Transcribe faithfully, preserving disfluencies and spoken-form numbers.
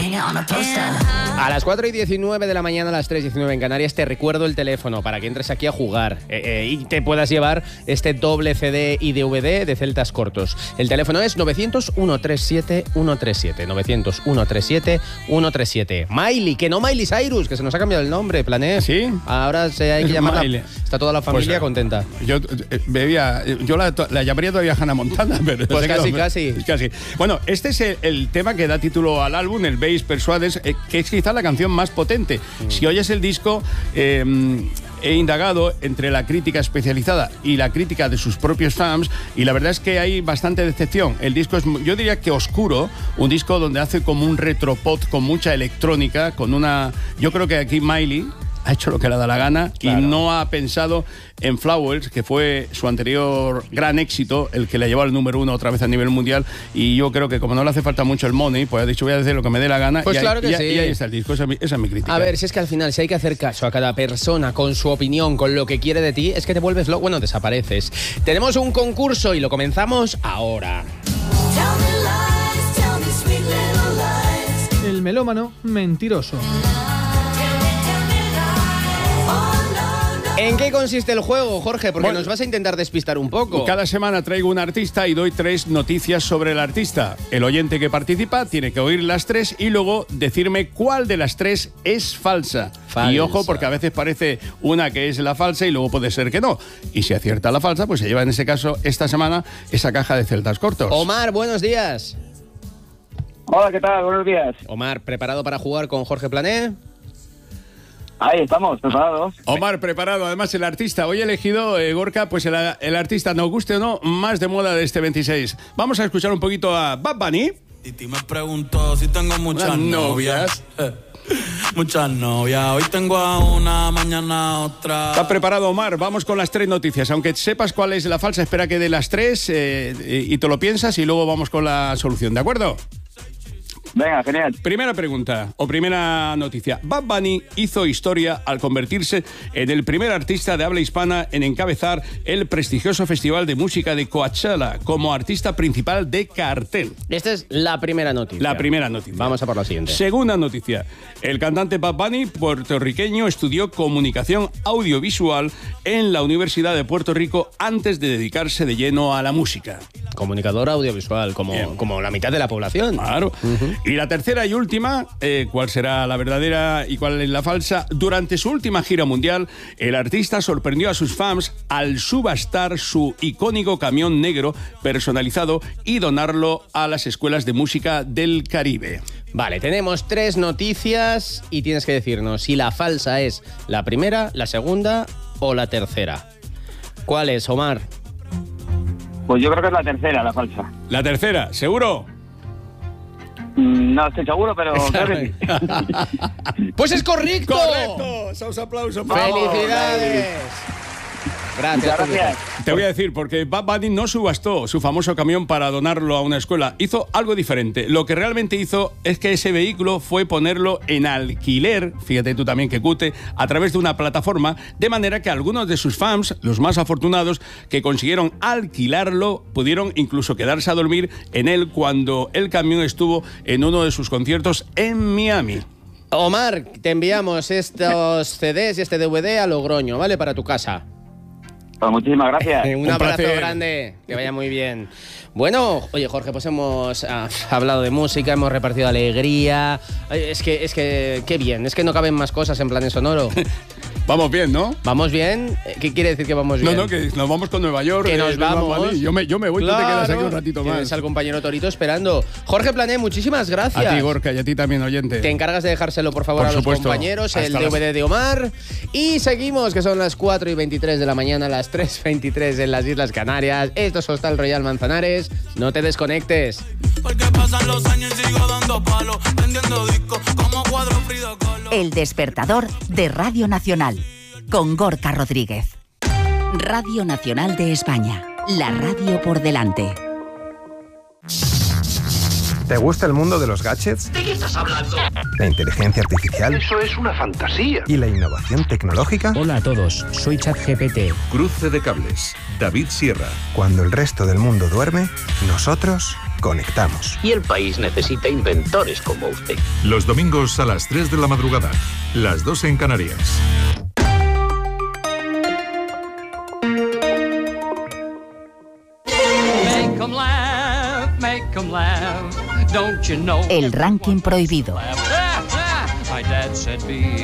A las cuatro y diecinueve de la mañana, a las tres y diecinueve en Canarias, te recuerdo el teléfono para que entres aquí a jugar eh, eh, y te puedas llevar este doble C D y D V D de Celtas Cortos. El teléfono es novecientos, ciento treinta y siete, ciento treinta y siete. novecientos, ciento treinta y siete, ciento treinta y siete. Miley, que no Miley Cyrus, que se nos ha cambiado el nombre, Plané. ¿Sí? Ahora se hay que llamarla. Está toda la familia pues, contenta. Yo eh, bebía, yo la, la llamaría todavía Hannah Montana, pero pues casi, quedó, casi. casi. Bueno, este es el, el tema que da título al álbum, el Bass Persuades, eh, que es quizá la canción más potente. Mm. Si oyes el disco, eh, he indagado entre la crítica especializada y la crítica de sus propios fans, y la verdad es que hay bastante decepción. El disco es, yo diría que oscuro, un disco donde hace como un retropop con mucha electrónica, con una... Yo creo que aquí Miley ha hecho lo que le da la gana, claro, y no ha pensado en Flowers, que fue su anterior gran éxito, el que le llevó al número uno otra vez a nivel mundial, y yo creo que como no le hace falta mucho el money, pues ha dicho voy a decir lo que me dé la gana, pues y, claro ahí, que y, sí. y ahí está el disco, esa, esa es mi crítica. A ver, si es que al final, si hay que hacer caso a cada persona con su opinión, con lo que quiere de ti, es que te vuelves loco, bueno, desapareces. Tenemos un concurso y lo comenzamos ahora. El melómano mentiroso. ¿En qué consiste el juego, Jorge? Porque bueno, nos vas a intentar despistar un poco. Cada semana traigo un artista y doy tres noticias sobre el artista. El oyente que participa tiene que oír las tres y luego decirme cuál de las tres es falsa. falsa. Y ojo, porque a veces parece una que es la falsa y luego puede ser que no. Y si acierta la falsa, pues se lleva en ese caso esta semana esa caja de Celtas Cortos. Omar, buenos días. Hola, ¿qué tal? Buenos días. Omar, ¿preparado para jugar con Jorge Plané? Ahí estamos, preparados. Omar, preparado. Además, el artista, hoy he elegido, eh, Gorka, pues el, el artista, nos guste o no, más de moda de este veintiséis. Vamos a escuchar un poquito a Bad Bunny. Titi me preguntó si tengo muchas Las novias. novias. Muchas novias. Hoy tengo a una, mañana a otra. ¿Estás preparado, Omar? Vamos con las tres noticias. Aunque sepas cuál es la falsa, espera que de las tres eh, y te lo piensas y luego vamos con la solución, ¿de acuerdo? Venga, genial. Primera pregunta o primera noticia. Bad Bunny hizo historia al convertirse en el primer artista de habla hispana en encabezar el prestigioso Festival de Música de Coachella como artista principal de cartel. Esta es la primera noticia. La primera noticia. Vamos a por la siguiente. Segunda noticia. El cantante Bad Bunny, puertorriqueño, estudió comunicación audiovisual en la Universidad de Puerto Rico antes de dedicarse de lleno a la música. Comunicador audiovisual, como, como la mitad de la población. Claro. Uh-huh. Y la tercera y última, eh, ¿cuál será la verdadera y cuál es la falsa? Durante su última gira mundial, el artista sorprendió a sus fans al subastar su icónico camión negro personalizado y donarlo a las escuelas de música del Caribe. Vale, tenemos tres noticias y tienes que decirnos si la falsa es la primera, la segunda o la tercera. ¿Cuál es, Omar? Pues yo creo que es la tercera, la falsa. ¿La tercera? ¿Seguro? No estoy seguro, pero creo que sí. Pues es correcto. ¡Correcto! ¡Sos aplausos! ¡Felicidades! Gracias, gracias. Te voy a decir, porque Bad Bunny no subastó su famoso camión para donarlo a una escuela. Hizo algo diferente. Lo que realmente hizo es que ese vehículo fue ponerlo en alquiler, fíjate tú también que cute, a través de una plataforma, de manera que algunos de sus fans, los más afortunados, que consiguieron alquilarlo, pudieron incluso quedarse a dormir en él cuando el camión estuvo en uno de sus conciertos en Miami. Omar, te enviamos estos C Ds y este D V D a Logroño, ¿vale? Para tu casa. Pues muchísimas gracias. Un, Un abrazo placer. grande, que vaya muy bien. Bueno, oye Jorge, pues hemos ah, hablado de música, hemos repartido alegría. Es que, es que, qué bien, es que no caben más cosas en Planet Sonoro. Vamos bien, ¿no? ¿Vamos bien? ¿Qué quiere decir que vamos bien? No, no, que nos vamos con Nueva York. Que eh, nos vamos. Yo me, yo me voy, claro, tú te quedas aquí un ratito más. Tienes al compañero Torito esperando. Jorge Plané, muchísimas gracias. A ti, Gorka, y a ti también, oyente. Te encargas de dejárselo, por favor, por a los supuesto. compañeros, Hasta el D V D las... de Omar. Y seguimos, que son las cuatro y veintitrés de la mañana, las tres y veintitrés en las Islas Canarias. Esto es Hostal Royal Manzanares. No te desconectes. Porque pasan los años y sigo dando palos, vendiendo discos como cuadro Frida Kahlo. El despertador de Radio Nacional, con Gorka Rodríguez. Radio Nacional de España, la radio por delante. ¿Te gusta el mundo de los gadgets? ¿De qué estás hablando? ¿La inteligencia artificial? Eso es una fantasía. ¿Y la innovación tecnológica? Hola a todos, soy ChatGPT. Cruce de cables, David Sierra. Cuando el resto del mundo duerme, nosotros conectamos. Y el país necesita inventores como usted. Los domingos a las tres de la madrugada, las dos en Canarias. El ranking prohibido.